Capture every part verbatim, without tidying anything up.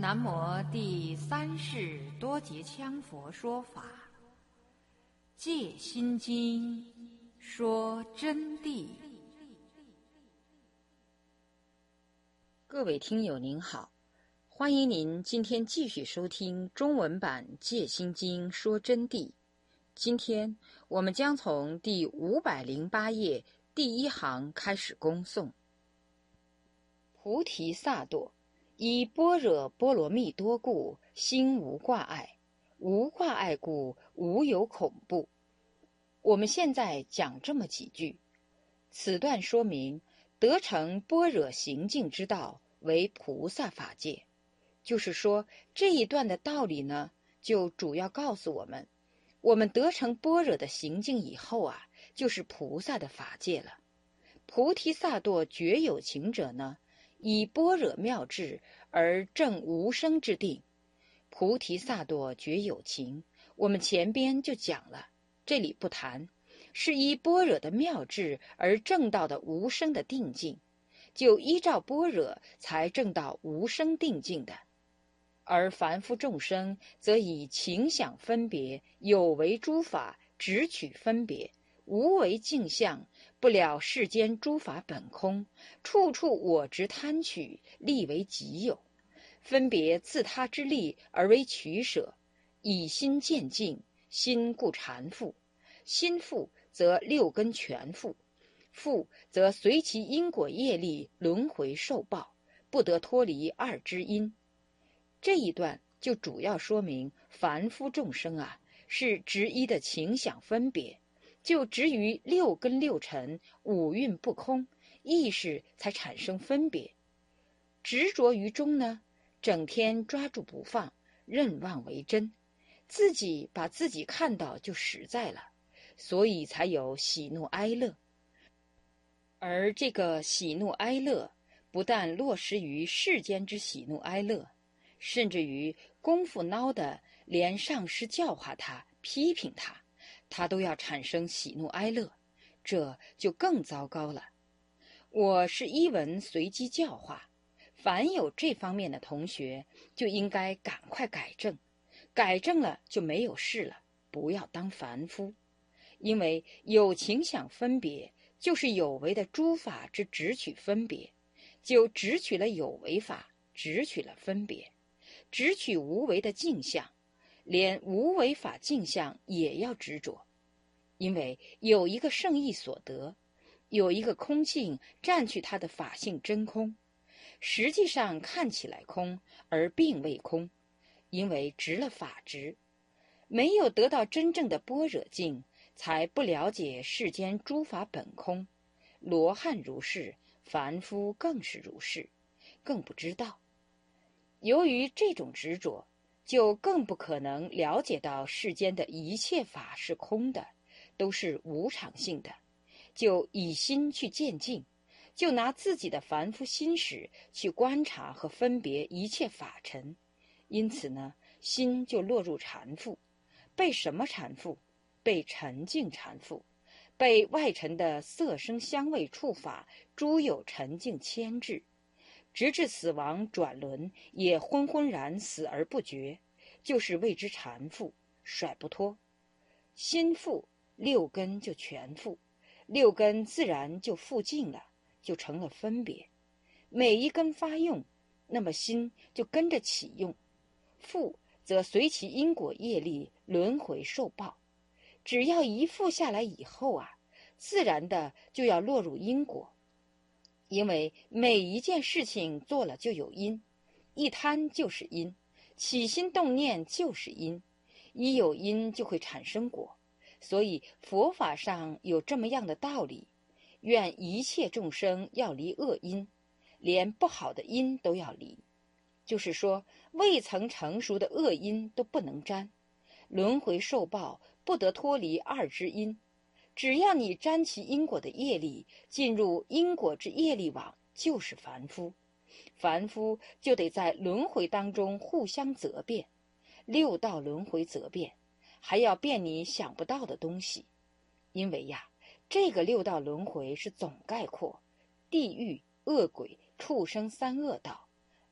南无第三世多杰羌佛说法，戒心经说真谛。 各位听友您好，欢迎您今天继续收听中文版《戒心经说真谛》。今天我们将从第五百零八页第一行开始恭诵。菩提萨埵，以般若波罗蜜多故，心无挂碍，无挂碍故，无有恐怖。我们现在讲这么几句，此段说明得成般若行境之道为菩萨法界，就是说这一段的道理呢，就主要告诉我们，我们得成般若的行境以后啊，就是菩萨的法界了。菩提萨埵觉有情者呢，以般若妙智而证无生之定。菩提萨埵觉有情，我们前边就讲了，这里不谈，是依般若的妙智而证到的无生的定境，就依照般若才证到无生定境的。而凡夫众生则以情想分别，有为诸法执取分别，无为镜像，不了世间诸法本空，处处我执贪取，立为己有，分别自他之力而为取舍，以心见境，心故缠缚，心缚则六根全缚，缚则随其因果业力轮回受报，不得脱离二之因。这一段就主要说明凡夫众生啊，是执一的情想分别，就执于六根六尘，五蕴不空，意识才产生分别。执着于中呢，整天抓住不放，认妄为真，自己把自己看到就实在了，所以才有喜怒哀乐。而这个喜怒哀乐不但落实于世间之喜怒哀乐，甚至于功夫孬的，连上师教化他，批评他，他都要产生喜怒哀乐，这就更糟糕了。我是依文随机教化，凡有这方面的同学，就应该赶快改正，改正了就没有事了，不要当凡夫。因为有情想分别，就是有为的诸法之执取分别，就执取了有为法，执取了分别，执取无为的镜像，连无为法镜像也要执着。因为有一个圣意所得，有一个空境占据它的法性真空，实际上看起来空，而并未空，因为执了法执，没有得到真正的般若境，才不了解世间诸法本空。罗汉如是，凡夫更是如是，更不知道。由于这种执着，就更不可能了解到世间的一切法是空的，都是无常性的，就以心去见境，就拿自己的凡夫心识去观察和分别一切法尘，因此呢，心就落入缠缚。被什么缠缚？被尘境缠缚，被外尘的色声香味触法诸有尘境牵制，直至死亡转轮，也昏昏然死而不觉，就是谓之缠缚，甩不脱。心缚，六根就全缚，六根自然就缚尽了，就成了分别。每一根发用，那么心就跟着起用，缚则随其因果业力轮回受报。只要一缚下来以后啊，自然的就要落入因果。因为每一件事情做了就有因，一贪就是因，起心动念就是因，一有因就会产生果。所以佛法上有这么样的道理，愿一切众生要离恶因，连不好的因都要离。就是说未曾成熟的恶因都不能沾，轮回受报不得脱离二之因。只要你沾其因果的业力，进入因果之业力网，就是凡夫。凡夫就得在轮回当中互相责变，六道轮回责变，还要变你想不到的东西。因为呀，这个六道轮回是总概括，地狱、恶鬼、畜生三恶道，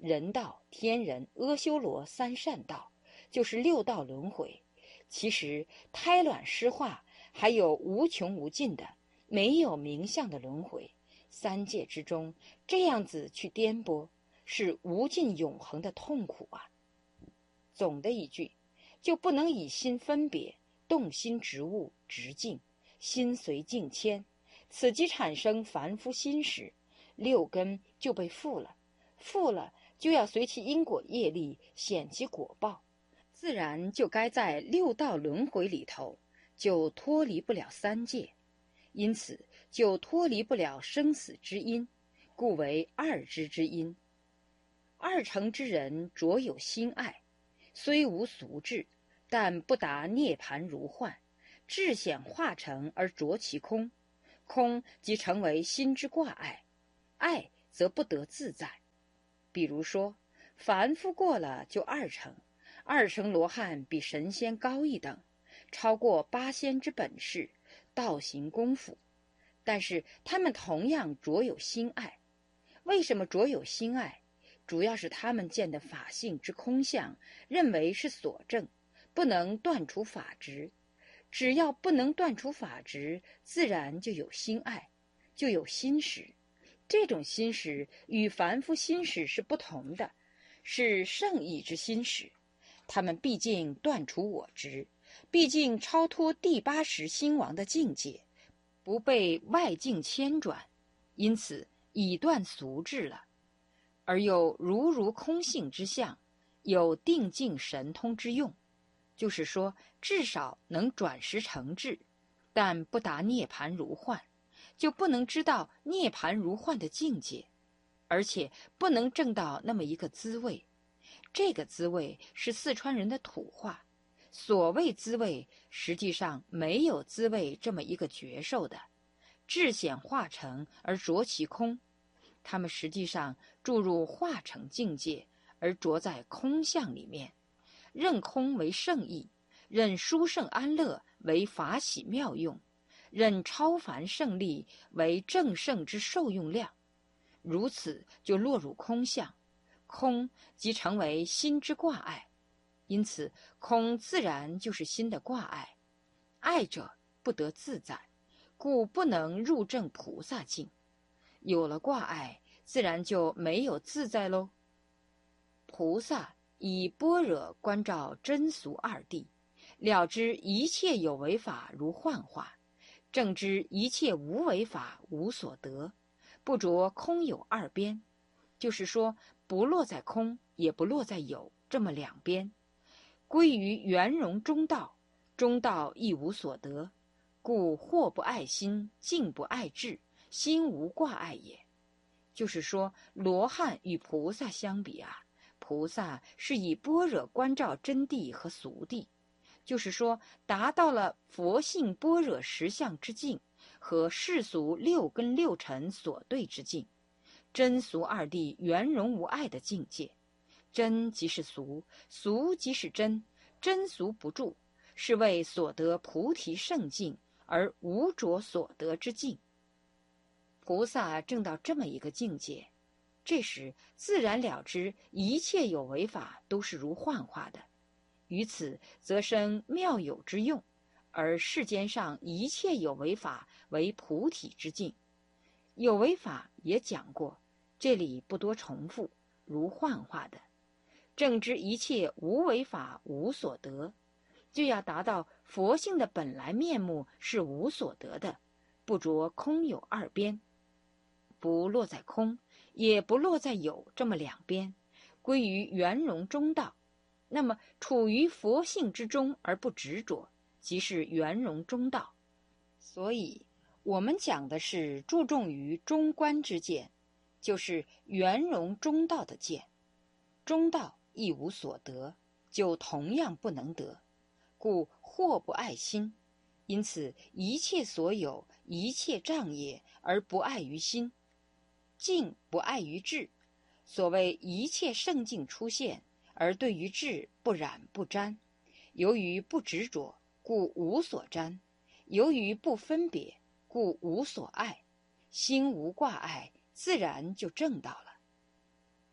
人道、天人、阿修罗三善道，就是六道轮回。其实胎卵湿化还有无穷无尽的没有名相的轮回，三界之中这样子去颠簸，是无尽永恒的痛苦啊。总的一句，就不能以心分别，动心执物直境，心随境迁，此即产生凡夫心时，六根就被缚了，缚了就要随其因果业力显其果报，自然就该在六道轮回里头，就脱离不了三界，因此就脱离不了生死之因，故为二支之因。二乘之人着有心爱，虽无俗智，但不达涅盘如幻，智显化成而着其空，空即成为心之挂碍，爱则不得自在。比如说，凡夫过了就二乘，二乘罗汉比神仙高一等，超过八仙之本事，道行功夫，但是他们同样着有心爱。为什么着有心爱？主要是他们见的法性之空相，认为是所证，不能断除法执。只要不能断除法执，自然就有心爱，就有心识。这种心识与凡夫心识是不同的，是圣意之心识。他们毕竟断除我执，毕竟超脱第八识心王的境界，不被外境牵转，因此已断俗智了。而又如如空性之相，有定境神通之用，就是说至少能转识成智，但不达涅盘如幻，就不能知道涅盘如幻的境界，而且不能证到那么一个滋味。这个滋味是四川人的土话，所谓滋味，实际上没有滋味这么一个觉受的，智显化成而着其空，他们实际上注入化成境界，而着在空相里面，认空为圣意，认殊胜安乐为法喜妙用，认超凡胜利为正胜之受用量，如此就落入空相，空即成为心之挂碍，因此空自然就是心的挂碍，爱者不得自在，故不能入证菩萨境。有了挂碍，自然就没有自在喽。菩萨以般若观照真俗二谛，了知一切有为法如幻化，正知一切无为法无所得，不着空有二边，就是说不落在空，也不落在有，这么两边，归于圆融中道，中道亦无所得，故惑不爱心，境不爱智，心无挂碍也。就是说，罗汉与菩萨相比啊，菩萨是以般若观照真谛和俗谛，就是说达到了佛性般若实相之境和世俗六根六尘所对之境，真俗二谛圆融无碍的境界。真即是俗，俗即是真，真俗不住，是为所得菩提圣境而无着所得之境。菩萨证到这么一个境界，这时自然了知一切有为法都是如幻化的，于此则生妙有之用，而世间上一切有为法为菩提之境。有为法也讲过，这里不多重复，如幻化的。正知一切无为法无所得，就要达到佛性的本来面目是无所得的，不着空有二边，不落在空，也不落在有，这么两边，归于圆融中道。那么处于佛性之中而不执着，即是圆融中道。所以我们讲的是注重于中观之见，就是圆融中道的见。中道亦无所得，就同样不能得，故惑不爱心。因此一切所有，一切障也，而不碍于心。境不碍于智，所谓一切圣境出现，而对于智不染不沾。由于不执着，故无所沾；由于不分别，故无所爱。心无挂碍，自然就证到了。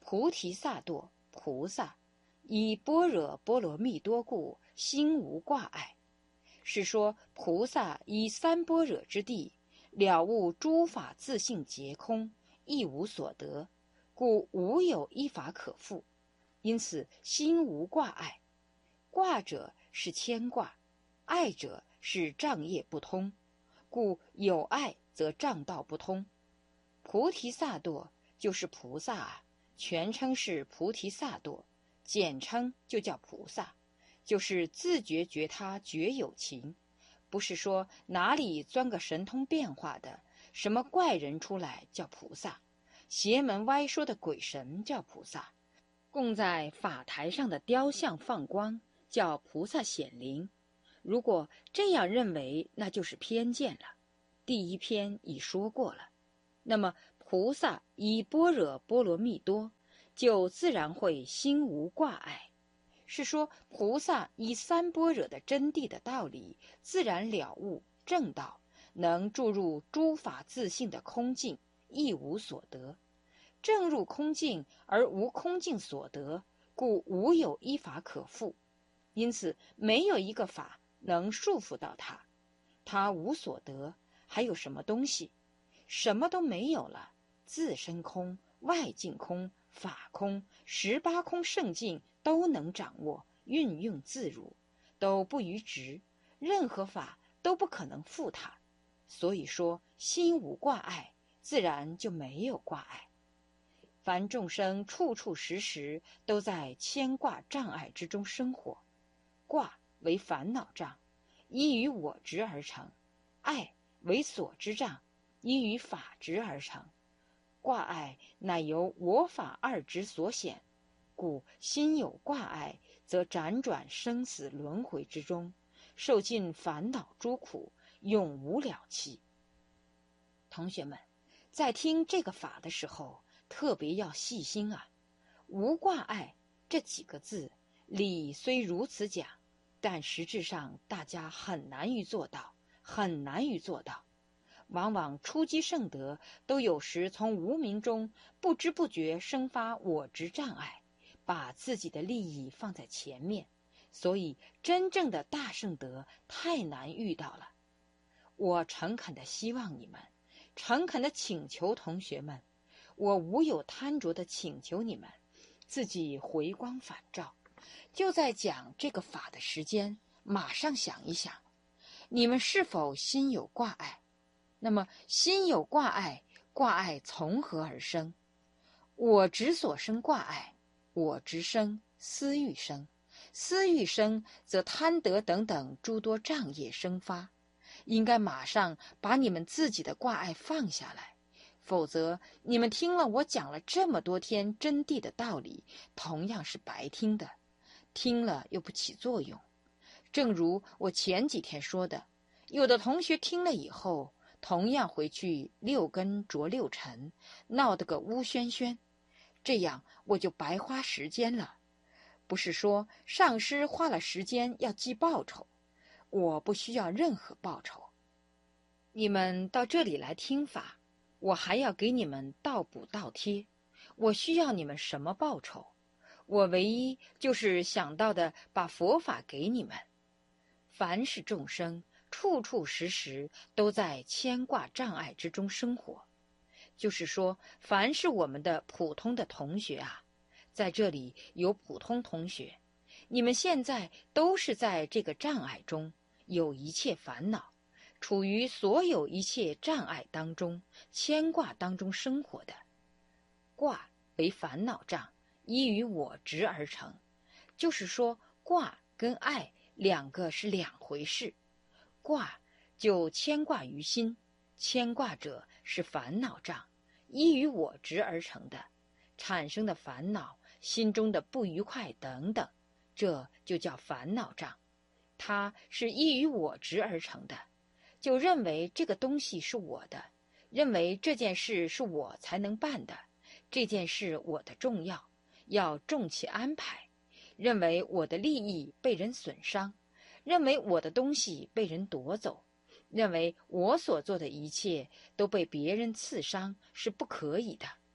菩提萨埵菩萨，以般若波罗蜜多故，心无挂碍。是说菩萨以三般若之地，了悟诸法自性皆空，亦无所得，故无有一法可复，因此心无挂碍。挂者是牵挂，碍者是障业不通，故有碍则障道不通。菩提萨埵就是菩萨啊，全称是菩提萨埵，简称就叫菩萨，就是自觉觉他觉有情，不是说哪里钻个神通变化的什么怪人出来叫菩萨，邪门歪说的鬼神叫菩萨，供在法台上的雕像放光叫菩萨显灵。如果这样认为，那就是偏见了。第一篇已说过了。那么菩萨以般若波罗蜜多，就自然会心无挂碍。是说菩萨以三般若的真谛的道理，自然了悟正道，能注入诸法自性的空境，亦无所得。正入空境而无空境所得，故无有一法可复。因此没有一个法能束缚到他，他无所得，还有什么东西？什么都没有了，自身空、外境空、法空、十八空圣境都能掌握，运用自如，都不逾执，任何法都不可能负他。所以说心无挂碍，自然就没有挂碍。凡众生处处时时都在牵挂障碍之中生活。挂为烦恼障，依于我执而成；碍为所知障，依于法执而成。挂碍乃由我法二执所显，故心有挂碍，则辗转生死轮回之中，受尽烦恼诸苦，永无了期。同学们，在听这个法的时候，特别要细心啊！无挂碍这几个字，理虽如此讲，但实质上大家很难于做到，很难于做到。往往初机圣德都有时从无明中不知不觉生发我执障碍，把自己的利益放在前面，所以真正的大圣德太难遇到了。我诚恳的希望你们，诚恳的请求同学们，我无有贪着的请求你们，自己回光返照。就在讲这个法的时间，马上想一想，你们是否心有挂碍？那么心有挂碍，挂碍从何而生？我执所生挂碍，我执生，私欲生，私欲生，则贪得等等诸多障业生发。应该马上把你们自己的挂碍放下来，否则你们听了我讲了这么多天真谛的道理，同样是白听的，听了又不起作用。正如我前几天说的，有的同学听了以后，同样回去六根着六尘，闹得个乌喧喧，这样我就白花时间了。不是说上师花了时间要记报酬，我不需要任何报酬。你们到这里来听法，我还要给你们倒补倒贴，我需要你们什么报酬？我唯一就是想到的把佛法给你们。凡是众生处处时时都在牵挂障碍之中生活，就是说凡是我们的普通的同学啊，在这里有普通同学，你们现在都是在这个障碍中，有一切烦恼，处于所有一切障碍当中，牵挂当中生活的。挂为烦恼障，依于我执而成，就是说挂跟爱两个是两回事。挂就牵挂于心，牵挂者是烦恼障，依于我执而成的，产生的烦恼，心中的不愉快等等，这就叫烦恼障。它是依于我执而成的，就认为这个东西是我的，认为这件事是我才能办的，这件事我的重要，要重其安排，认为我的利益被人损伤，认为我的东西被人夺走，认为我所做的一切都被别人刺伤，是不可以的。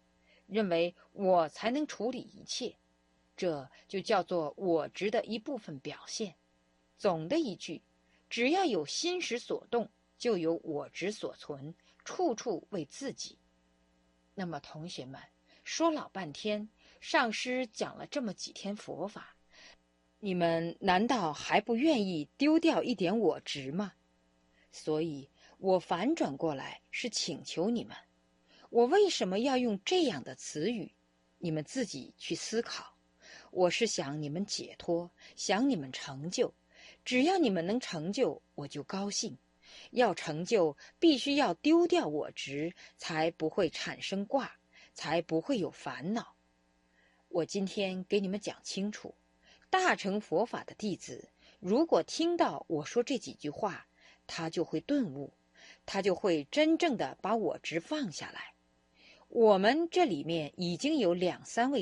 认为我才能处理一切，这就叫做我执的一部分表现。总的一句，只要有心识所动，就有我执所存，处处为自己。那么同学们，说老半天，上师讲了这么几天佛法，你们难道还不愿意丢掉一点我执吗？所以我反转过来是请求你们，我为什么要用这样的词语？你们自己去思考。我是想你们解脱，想你们成就。只要你们能成就，我就高兴。要成就，必须要丢掉我执，才不会产生挂，才不会有烦恼。我今天给你们讲清楚，大乘佛法的弟子，如果听到我说这几句话，他就会顿悟，他就会真正的把我执放下来。我们这里面已经有两三位